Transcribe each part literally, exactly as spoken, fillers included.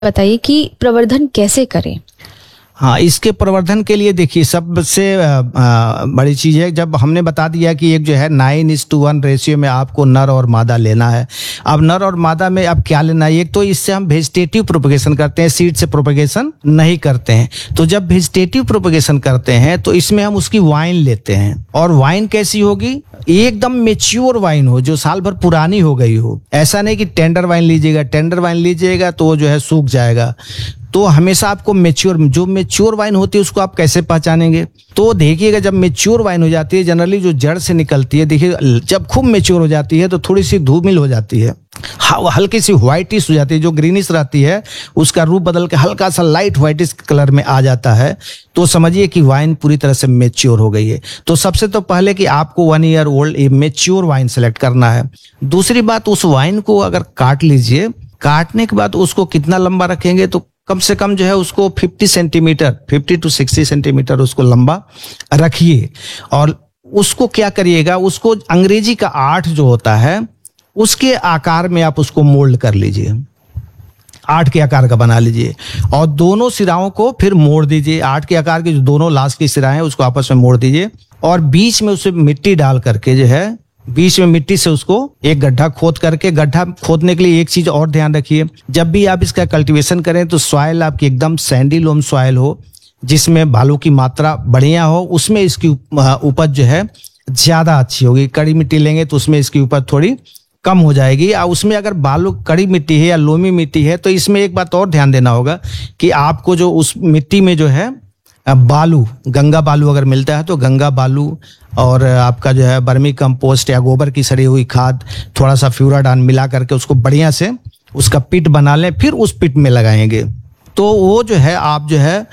बताइए कि प्रवर्धन कैसे करें। हाँ, इसके प्रवर्धन के लिए देखिए सबसे बड़ी चीज़ है, जब हमने बता दिया कि एक जो है nine is to one ratio में आपको नर और मादा लेना है। अब नर और मादा में अब क्या लेना है, एक तो इससे हम वेजिटेटिव प्रोपगेशन करते हैं, सीड से प्रोपगेशन नहीं करते हैं। तो जब वेजिटेटिव प्रोपगेशन करते हैं तो इसमें हम उसकी वाइन लेते हैं, और वाइन कैसी होगी, एकदम मेच्योर वाइन हो, जो साल भर पुरानी हो गई हो। ऐसा नहीं कि टेंडर वाइन लीजिएगा, टेंडर वाइन लीजिएगा तो वो जो है सूख जाएगा। तो हमेशा आपको मेच्योर, जो मेच्योर वाइन होती है उसको आप कैसे पहचानेंगे, तो देखिएगा जब मेच्योर वाइन हो जाती है, जनरली जो जड़ से निकलती है, देखिए जब खूब मेच्योर हो जाती है तो थोड़ी सी धूमिल हो जाती है, हल्की सी व्हाइटिश हो जाती है, जो ग्रीनिश रहती है उसका रूप बदल के हल्का सा लाइट व्हाइटिश कलर में आ जाता है, तो समझिए कि वाइन पूरी तरह से मेच्योर हो गई है। तो सबसे तो पहले कि आपको one year old a mature wine select करना है। दूसरी बात, उस वाइन को अगर काट लीजिए, काटने के बाद उसको कितना लंबा रखेंगे, तो कम से कम जो है उसको पचास सेंटीमीटर पचास टू साठ सेंटीमीटर उसको लंबा रखिए। और उसको क्या करिएगा, उसको अंग्रेजी का आठ जो होता है उसके आकार में आप उसको मोल्ड कर लीजिए, आठ के आकार का बना लीजिए, और दोनों सिराओं को फिर मोड़ दीजिए। आठ के आकार के जो दोनों लास्ट की सिराएं हैं उसको आपस में मोड़ दीजिए, और बीच में उसे मिट्टी डाल करके जो है, बीच में मिट्टी से उसको एक गड्ढा खोद करके, गड्ढा खोदने के लिए एक चीज और ध्यान रखिए, जब भी आप इसका कल्टीवेशन करें तो सॉइल आपकी एकदम सैंडी लोम सॉइल हो, जिसमें बालू की मात्रा बढ़िया हो, उसमें इसकी उपज जो है ज्यादा अच्छी होगी। कड़ी मिट्टी लेंगे तो उसमें इसकी उपज थोड़ी कम हो जाएगी। और उसमें अगर बालू कड़ी मिट्टी है या लोमी मिट्टी है तो इसमें एक बात और ध्यान देना होगा कि आपको जो उस मिट्टी में जो है बालू, गंगा बालू अगर मिलता है तो गंगा बालू, और आपका जो है बर्मी कंपोस्ट या गोबर की सड़ी हुई खाद, थोड़ा सा फ्यूराडान मिला करके उसको बढ़िया से उसका पिट बना लें, फिर उस पिट में लगाएंगे। तो वो जो है आप जो है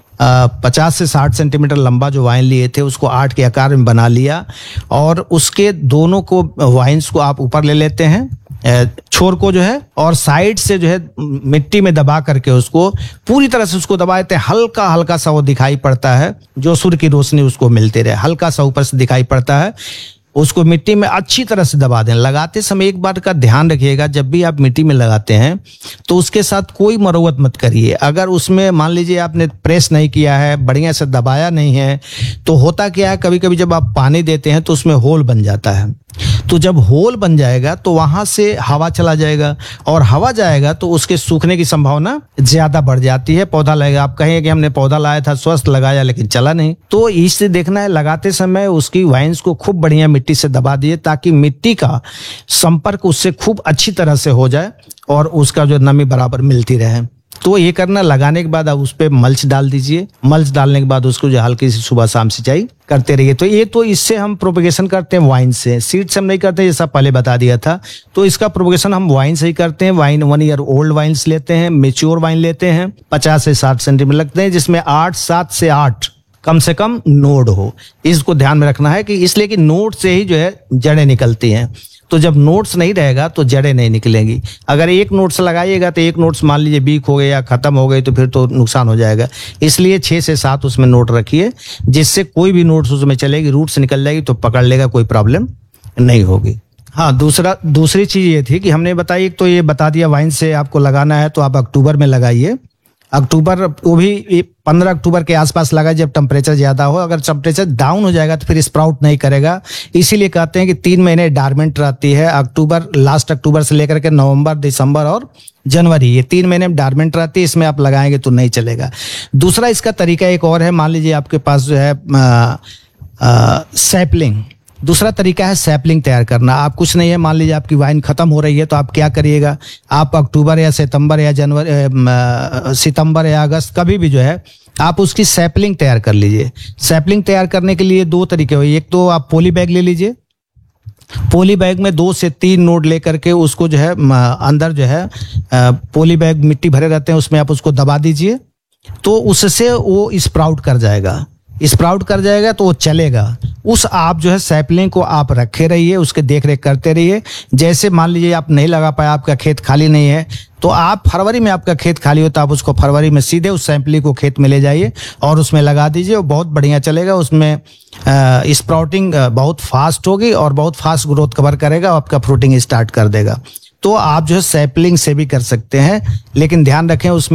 पचास से साठ सेंटीमीटर लंबा जो वाइन लिए थे उसको आठ के आकार में बना लिया, और उसके दोनों को वाइन्स को आप ऊपर ले लेते हैं, छोर को जो है, और साइड से जो है मिट्टी में दबा करके उसको पूरी तरह से उसको दबा देते हैं। हल्का हल्का सा वो दिखाई पड़ता है, जो सूर्य की रोशनी उसको मिलती रहे, हल्का सा ऊपर से दिखाई पड़ता है, उसको मिट्टी में अच्छी तरह से दबा दें। लगाते समय एक बात का ध्यान रखिएगा, जब भी आप मिट्टी में लगाते हैं तो उसके साथ कोई मरम्मत मत करिए। अगर उसमें मान लीजिए आपने प्रेस नहीं किया है, बढ़िया से दबाया नहीं है, तो होता क्या है, कभी कभी जब आप पानी देते हैं तो उसमें होल बन जाता है। तो जब होल बन जाएगा तो वहां से हवा चला जाएगा, और हवा जाएगा तो उसके सूखने की संभावना ज्यादा बढ़ जाती है। पौधा लगेगा, आप कहेंगे कि हमने पौधा लाया था, स्वस्थ लगाया, लेकिन चला नहीं। तो इससे देखना है, लगाते समय उसकी वाइन्स को खूब बढ़िया मिट्टी से दबा दिए, ताकि मिट्टी का संपर्क उससे खूब अच्छी तरह से हो जाए और उसका जो नमी बराबर मिलती रहे। तो ये करना, लगाने के बाद आप उस पर मल्च डाल दीजिए। मल्च डालने के बाद उसको जो हल्की सी सुबह शाम सिंचाई करते रहिए। तो ये तो इससे हम प्रोपगेशन करते हैं वाइन से, सीड से हम नहीं करते, जैसा पहले बता दिया था। तो इसका प्रोपगेशन हम वाइन से ही करते हैं। Wine one year old wines लेते हैं, मेच्योर वाइन लेते हैं, पचास से साठ सेंटीमीटर लगते हैं, जिसमें आठ सात से आठ कम से कम नोड हो। इसको ध्यान में रखना है कि इसलिए कि नोड से ही जो है जड़ें निकलती हैं। तो जब नोट्स नहीं रहेगा तो जड़ें नहीं निकलेंगी। अगर एक नोट्स लगाइएगा तो एक नोट्स मान लीजिए वीक हो गए या खत्म हो गए तो फिर तो नुकसान हो जाएगा। इसलिए छः से सात उसमें नोट रखिए, जिससे कोई भी नोट्स उसमें चलेगी, रूट से निकल जाएगी तो पकड़ लेगा, कोई प्रॉब्लम नहीं होगी। हाँ, दूसरा दूसरी चीज़ ये थी कि हमने बताई, तो ये बता दिया वाइन से आपको लगाना है तो आप अक्टूबर में लगाइए। अक्टूबर, वो भी पंद्रह अक्टूबर के आसपास लगाए जब टेम्परेचर ज्यादा हो। अगर टेम्परेचर डाउन हो जाएगा तो फिर स्प्राउट नहीं करेगा। इसीलिए कहते हैं कि तीन महीने डार्मेंट रहती है, अक्टूबर, लास्ट अक्टूबर से लेकर के नवंबर, दिसंबर और जनवरी, ये तीन महीने में डार्मेंट रहती है। इसमें आप लगाएंगे तो नहीं चलेगा। दूसरा इसका तरीका एक और है, मान लीजिए आपके पास जो है सैपलिंग, दूसरा तरीका है सैपलिंग तैयार करना। आप कुछ नहीं है, मान लीजिए आपकी वाइन खत्म हो रही है तो आप क्या करिएगा, आप अक्टूबर या सितंबर या जनवरी, सितंबर या अगस्त, कभी भी जो है आप उसकी सैपलिंग तैयार कर लीजिए। सैपलिंग तैयार करने के लिए दो तरीके हुए, एक तो आप पोली बैग ले लीजिए, पोली बैग में दो से तीन नोड लेकर के उसको जो है अंदर जो है पोली बैग मिट्टी भरे रहते हैं, उसमें आप उसको दबा दीजिए, तो उससे वो स्प्राउट कर जाएगा। स्प्राउट कर जाएगा तो वो चलेगा। उस आप जो है सैपलिंग को आप रखे रहिए, उसके देख रेख करते रहिए। जैसे मान लीजिए आप नहीं लगा पाया, आपका खेत खाली नहीं है, तो आप फरवरी में, आपका खेत खाली हो तो आप उसको फरवरी में सीधे उस सैंपलिंग को खेत में ले जाइए और उसमें लगा दीजिए। वो बहुत बढ़िया चलेगा। उसमें स्प्राउटिंग बहुत फास्ट होगी और बहुत फास्ट ग्रोथ कवर करेगा, आपका फ्रूटिंग स्टार्ट कर देगा। तो आप जो है सैपलिंग से भी कर सकते हैं, लेकिन ध्यान रखें उसमें